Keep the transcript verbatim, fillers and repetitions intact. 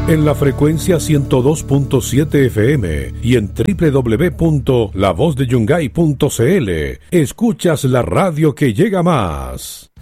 En la frecuencia ciento dos punto siete F M y en doble u doble u doble u punto la voz de yungay punto c l escuchas la radio que llega más.